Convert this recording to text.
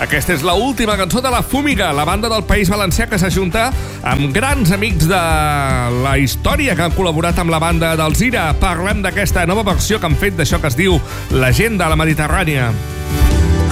Aquesta és l'última cançó de La Fúmiga, la banda del País Valencià que s'ajunta amb grans amics de la història que han col·laborat amb la banda d'Alzira. Parlem d'aquesta nova versió que han fet d'això que es diu La gent de la Mediterrània.